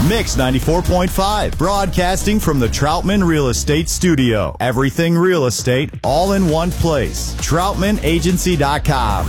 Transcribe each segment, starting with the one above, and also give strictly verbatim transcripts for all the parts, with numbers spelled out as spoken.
Mix ninety-four point five, broadcasting from the Troutman Real Estate Studio. Everything real estate, all in one place. Troutman Agency dot com.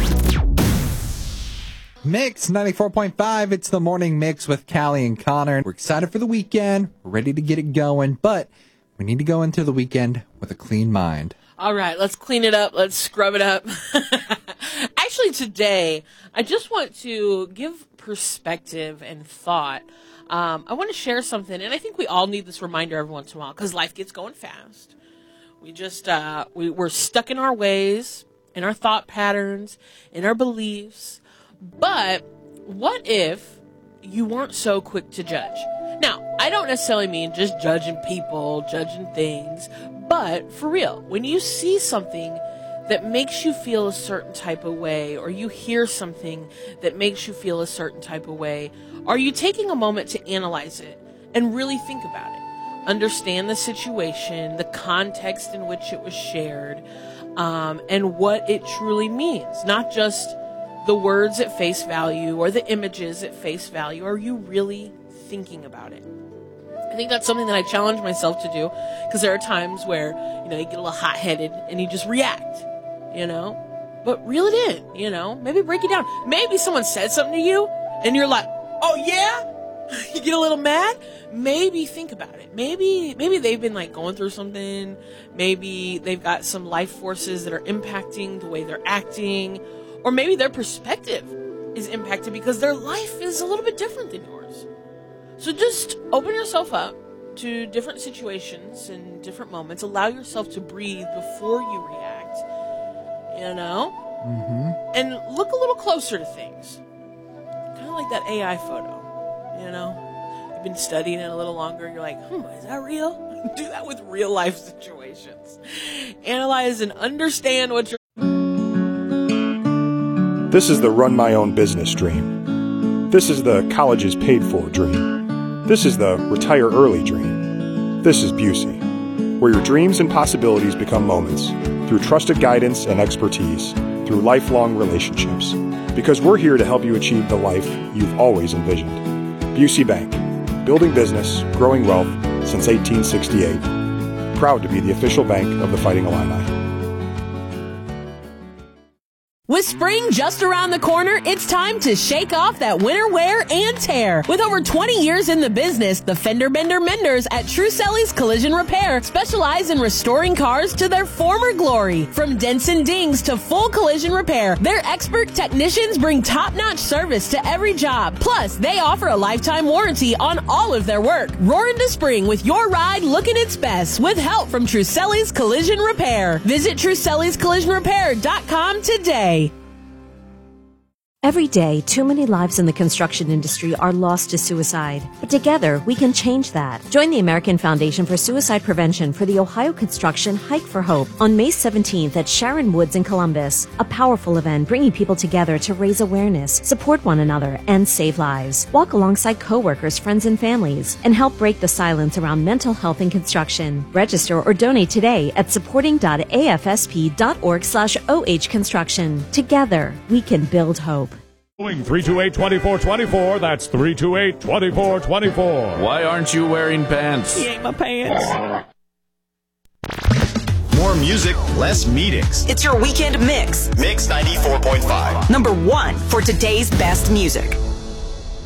Mix ninety-four point five, it's the morning mix with Callie and Connor. We're excited for the weekend, we're ready to get it going, but we need to go into the weekend with a clean mind. All right, let's clean it up. Let's scrub it up. Actually, today, I just want to give perspective and thought. Um, I want to share something, and I think we all need this reminder every once in a while because life gets going fast. We just, uh, we, we're stuck in our ways, in our thought patterns, in our beliefs. But what if you weren't so quick to judge? Now, I don't necessarily mean just judging people, judging things, but for real, when you see something that makes you feel a certain type of way, or you hear something that makes you feel a certain type of way, are you taking a moment to analyze it and really think about it? Understand the situation, the context in which it was shared, um, and what it truly means. Not just the words at face value or the images at face value. Are you really thinking about it? I think that's something that I challenge myself to do, because there are times where, you know, you get a little hot-headed and you just react, you know? But reel it in, you know? Maybe break it down. Maybe someone said something to you and you're like, oh yeah? You get a little mad? Maybe think about it. Maybe maybe they've been like going through something. Maybe they've got some life forces that are impacting the way they're acting. Or maybe their perspective is impacted because their life is a little bit different than yours. So just open yourself up to different situations and different moments. Allow yourself to breathe before you react, you know? Mm-hmm. And look a little closer to things. Kind of like that A I photo, you know? You've been studying it a little longer. You're like, hmm, is that real? Do that with real life situations. Analyze and understand what you're... This is the run my own business dream. This is the college is paid for dream. This is the retire early dream. This is Busey, where your dreams and possibilities become moments through trusted guidance and expertise, through lifelong relationships. Because we're here to help you achieve the life you've always envisioned. Busey Bank, building business, growing wealth since eighteen sixty-eight. Proud to be the official bank of the Fighting Illini. With spring just around the corner, it's time to shake off that winter wear and tear. With over twenty years in the business, the Fender Bender Menders at Truselli's Collision Repair specialize in restoring cars to their former glory. From dents and dings to full collision repair, their expert technicians bring top-notch service to every job. Plus, they offer a lifetime warranty on all of their work. Roar into spring with your ride looking its best with help from Truselli's Collision Repair. Visit Truselli's Collision Repair dot com today. Every day, too many lives in the construction industry are lost to suicide. But together, we can change that. Join the American Foundation for Suicide Prevention for the Ohio Construction Hike for Hope on May seventeenth at Sharon Woods in Columbus. A powerful event bringing people together to raise awareness, support one another, and save lives. Walk alongside coworkers, friends, and families, and help break the silence around mental health in construction. Register or donate today at supporting dot a f s p dot org slash o h construction. Together, we can build hope. three two eight, two four two four. That's three two eight, two four two four. Why aren't you wearing pants? He ain't my pants. More music, less meetings. It's your weekend mix. Mix ninety-four point five. Number one for today's best music.